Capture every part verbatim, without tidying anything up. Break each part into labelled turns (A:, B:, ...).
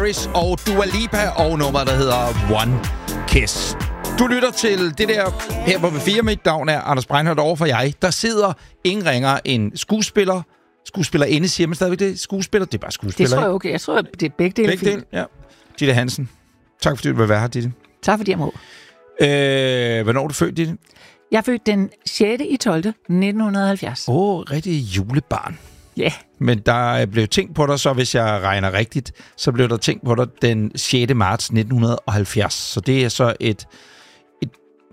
A: Harris og Dua Lipa og nummer, der hedder One Kiss. Du lytter til det der her på B fire. Mit navn er Anders Breinholt, over for jeg. Der sidder ingen ringer en skuespiller. Skuespillerinde, siger man stadigvæk det? Skuespiller? Det er bare skuespiller.
B: Det tror jeg okay. Jeg tror, det er begge dele.
A: Begge dele, ja. Ditte Hansen. Tak fordi du vil være her, Ditte.
B: Tak fordi jeg må.
A: Øh, hvornår er du født, Ditte?
B: Jeg er født den sjette i tolvte nitten halvfjerds.
A: Åh, oh, rigtig julebarn.
B: Ja. Yeah.
A: Men der blev tænkt på dig, så hvis jeg regner rigtigt, så blev der tænkt på dig den sjette marts nitten halvfjerds. Så det er så et... et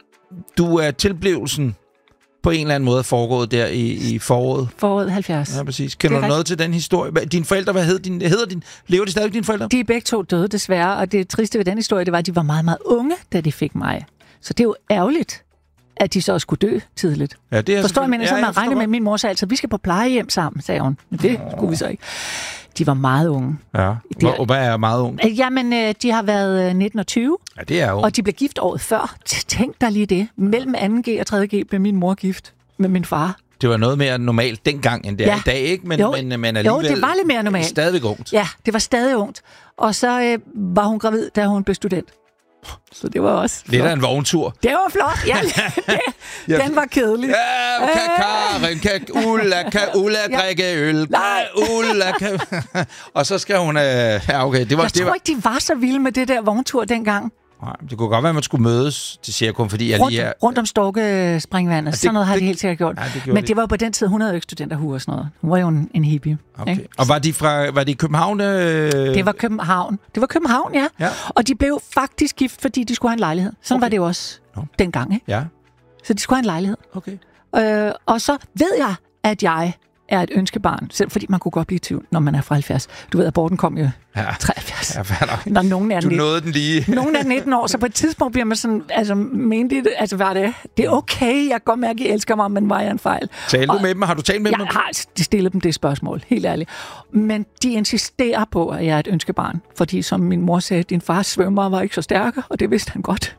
A: du er tilblivelsen på en eller anden måde foregået der i, i foråret.
B: Foråret halvfjerds.
A: Ja, præcis. Kender du noget til den historie? Dine forældre, hvad hed din, hedder din, lever de stadig, dine forældre?
B: De er begge to døde, desværre. Og det triste ved den historie, det var, at de var meget, meget unge, da de fik mig. Så det er jo ærgerligt, at de så skulle dø tidligt.
A: Ja, det er
B: forstår jeg, men
A: ja,
B: så man
A: jeg
B: regnede med, min mor sagde altid, vi skal på plejehjem sammen, sagde hun. Men det skulle vi så ikke. De var meget unge.
A: Ja, Hvor, og hvad er meget unge?
B: Jamen, de har været nitten og tyve.
A: Ja, det er jo.
B: Og de blev gift året før. Tænk dig lige det. Mellem anden G og tredje G blev min mor gift med min far.
A: Det var noget mere normalt dengang, end det
B: ja.
A: er i dag, ikke? Men,
B: jo.
A: men, men alligevel...
B: Jo, det var lidt mere normalt.
A: Stadig ungt.
B: Ja, det var stadig ungt. Og så øh, var hun gravid, da hun blev student. Så det var også flot.
A: Lidt af en vogntur.
B: Det var flot, ja. det, den var kedelig.
A: Ja, kan Karen, kan Ulla, kan Ulla drikke øl?
B: Nej.
A: Ulla, kan... Og så skal hun... Øh... Ja, okay. Det var,
B: jeg
A: det
B: tror
A: var...
B: ikke, de var så vilde med det der vogntur dengang.
A: Nej, det kunne godt være, at man skulle mødes. Det siger jeg kun, fordi jeg
B: rundt,
A: lige er...
B: Rundt om Storkespringvandet. Ja, sådan noget har det, de helt sikkert gjort.
A: Ja, det
B: Men det var jo på den tid, hun havde jo ikke studenterhue og sådan noget. Hun var jo en, en hippie.
A: Okay. Og var de fra var de i København? Øh...
B: Det var København. Det var København, ja.
A: ja.
B: Og de blev faktisk gift, fordi de skulle have en lejlighed. Sådan okay. var det jo også no. dengang, ikke?
A: Ja.
B: Så de skulle have en lejlighed.
A: Okay.
B: Øh, og så ved jeg, at jeg er et ønskebarn, selv fordi man kunne godt blive i tvivl, når man er fra halvfjerds. Du ved, aborten kom jo
A: ja.
B: treoghalvfjerds.
A: Ja,
B: når nogen er
A: du
B: nitten,
A: nåede den lige.
B: nogen er nitten år, så på et tidspunkt bliver man sådan, altså, mente det, altså, var det, det er okay, jeg kan godt mærke, at I elsker mig, men var jeg en fejl?
A: Talte du med dem? Har du talt med
B: jeg
A: dem?
B: Jeg har stillet dem det spørgsmål, helt ærligt. Men de insisterer på, at jeg er et ønskebarn, fordi som min mor sagde, din fars svømmer var ikke så stærke, og det vidste han godt.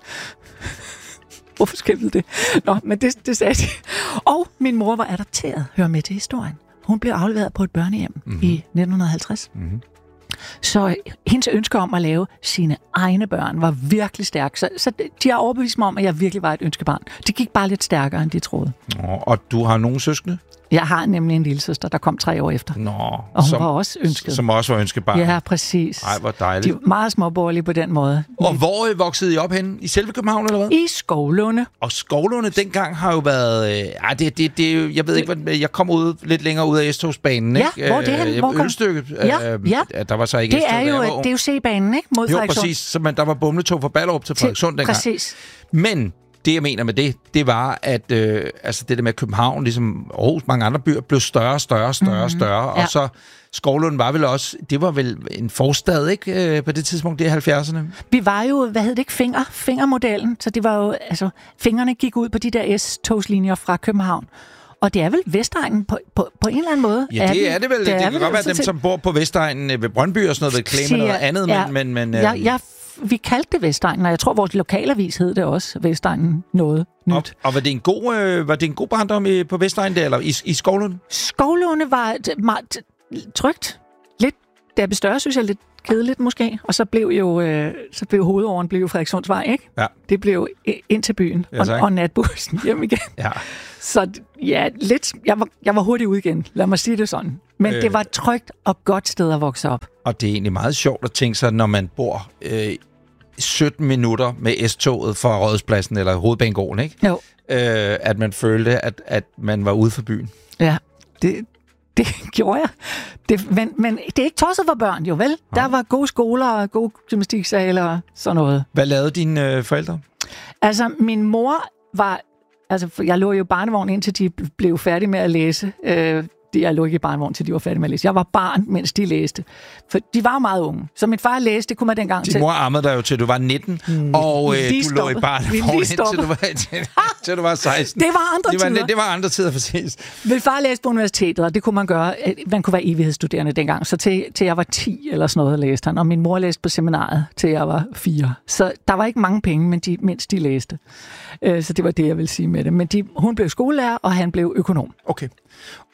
B: Hvorfor skældte det? Nå, men det, det sagde de. Og min mor var adopteret, hør med til historien. Hun blev afleveret på et børnehjem mm-hmm. i nitten halvtreds. Mm-hmm. Så hendes ønske om at lave sine egne børn var virkelig stærk. Så, så de har overbevist mig om, at jeg virkelig var et ønskebarn. Det gik bare lidt stærkere, end de troede.
A: Nå, og du har nogle søskende?
B: Jeg har nemlig en lille søster, der kom tre år efter.
A: Nå,
B: og hun
A: som,
B: var også ønsket.
A: Som også var ønskebarn?
B: Ja, præcis.
A: Ej, hvor dejligt.
B: De var meget småborgerlige på den måde.
A: Og hvor voksede I op henne? I selve København, eller hvad?
B: I Skovlunde.
A: Og Skovlunde dengang har jo været... Øh, ej, det, det, det, jeg ved ikke, hvad, jeg kom ud lidt længere ud af S-togsbanen,
B: ja,
A: ikke?
B: hvor det hen? Hvor kom?
A: Ølstykke.
B: Ja,
A: øh,
B: ja.
A: Der var så ikke
B: det er jo, det er jo C-banen, ikke? Mod
A: jo,
B: Frederikssund.
A: præcis. Så man, der var bumletog fra Ballerup til Frederikssund dengang.
B: Præcis.
A: Men... Det, jeg mener med det, det var, at øh, altså det der med København, ligesom Aarhus, mange andre byer, blev større, større, større, mm-hmm. større.
B: Ja.
A: Og så Skovlund var vel også, det var vel en forstad, ikke? Øh, på det tidspunkt, det er halvfjerdserne.
B: Vi var jo, hvad hed det ikke, finger, fingermodellen. Så det var jo, altså, fingrene gik ud på de der S-togslinjer fra København. Og det er vel Vestegnen på, på, på en eller anden måde?
A: Ja, det er det vel. Det, det kan vel, godt være dem, som bor på Vestegnen ved Brøndby og sådan noget, vil klemme noget andet,
B: ja,
A: men... men
B: ja, ja, vi kaldte det Vestegnen, og jeg tror, vores lokalavis hed det også, Vestegnen noget nyt.
A: Og, og var det en god, øh, var det en god barndom i, på Vestegnen der, eller i, i Skovlunde?
B: Skovlunde var meget trygt. Lidt, da jeg blev større, synes jeg, lidt kedeligt måske. Og så blev jo, øh, så blev hovedåren blev Frederikssundsvej, ikke?
A: Ja.
B: Det blev ind til byen, ja, og, og natbussen hjem igen.
A: Ja.
B: Så ja, lidt, jeg var, jeg var hurtigt ude igen, lad mig sige det sådan. Men øh, det var et trygt og godt sted at vokse op.
A: Og det er egentlig meget sjovt at tænke sig, når man bor øh, sytten minutter med S-toget fra Rådhuspladsen eller Hovedbanegården, ikke?
B: Jo.
A: Øh, at man følte, at, at man var ude for byen.
B: Ja, det, det gjorde jeg. Det, men, men det er ikke tosset for børn, jo vel? Ja. Der var gode skoler og gode gymnastiksale og sådan noget.
A: Hvad lavede dine øh, forældre?
B: Altså, min mor var... Altså, jeg lå jo i barnevogn, indtil de blev færdige med at læse. Øh, jeg lå ikke i barnevogn, til de var færdige med at læse. Jeg var barn, mens de læste. For de var meget unge. Så min far læste, det kunne man dengang til.
A: Din mor ammede dig jo til, du var nitten, mm, og øh, du stoppet. lå i barnevogn, indtil du var, til, til du var seksten.
B: Det var andre
A: det var,
B: tider.
A: Det var andre tider, præcis.
B: Min far læste på universitetet, og det kunne man gøre. Man kunne være evighedsstuderende dengang. Så til, til jeg var ti eller sådan noget, læste han. Og min mor læste på seminaret, til jeg var fire. Så der var ikke mange penge, men de, mens de læste. Så det var det, jeg vil sige med det. Men de, hun blev skolelærer, og han blev økonom.
A: Okay. Og øh,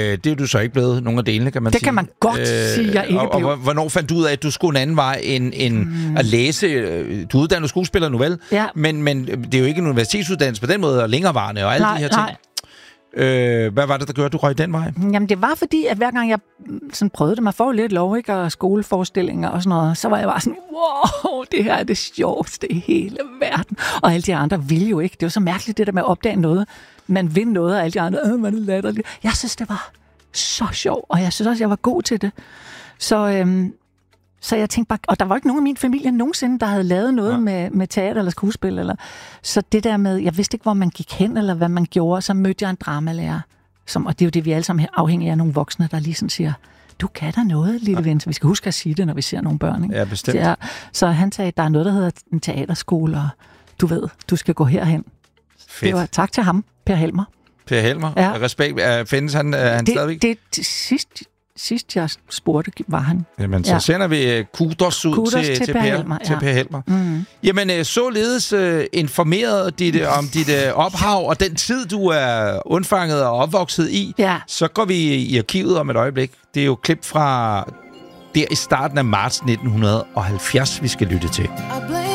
A: det er du så ikke blevet nogen af delene, kan man
B: det
A: sige.
B: kan man godt øh, sige, jeg ikke
A: og,
B: blev.
A: Og hvornår fandt du ud af, at du skulle en anden vej end, end mm. at læse? Du er uddannet skuespiller nu vel,
B: ja.
A: men, men det er jo ikke en universitetsuddannelse på den måde, og længerevarende og alle
B: nej,
A: de her ting.
B: Nej.
A: Øh, hvad var det, der gjorde, at du røg den vej?
B: Jamen, det var fordi, at hver gang jeg sådan prøvede det, man får lidt lov, ikke, og skoleforestillinger og sådan noget, så var jeg bare sådan, wow, det her er det sjoveste i hele verden. Og alle de andre ville jo ikke. Det var så mærkeligt, det der med at opdage noget. Man vil noget, og alle de andre, øh, man er latterligt. Jeg synes, det var så sjovt, og jeg synes også, jeg var god til det. Så, øhm, så jeg tænkte bare, og der var ikke nogen af min familie nogensinde, der havde lavet noget ja. med, med teater eller skuespil. Eller, så det der med, jeg vidste ikke, hvor man gik hen, eller hvad man gjorde, så mødte jeg en dramalærer. Som, og det er jo det, vi alle sammen er afhængige af nogle voksne, der lige sådan siger, du kan da noget, lille ja. ven. Så vi skal huske at sige det, når vi ser nogle børn. Ikke?
A: Ja, bestemt.
B: Så, jeg, så han sagde, der er noget, der hedder en teaterskole, og du ved, du skal gå herhen.
A: Fedt.
B: Det var tak til ham, Per Helmer.
A: Per Helmer?
B: Ja.
A: Respekt. Findes han, er han
B: det,
A: stadigvæk?
B: Det, det sidst, sidst jeg spurgte, var han.
A: Jamen, så ja. sender vi kudos ud
B: kudos
A: til,
B: til,
A: til,
B: Per
A: per,
B: Helmer,
A: til
B: ja.
A: Per Helmer.
B: Mm.
A: Jamen, således uh, informeret dit, om dit uh, ophav og den tid, du er undfanget og opvokset i,
B: ja.
A: så går vi i arkivet om et øjeblik. Det er jo klip fra der i starten af marts nitten halvfjerds, vi skal lytte til.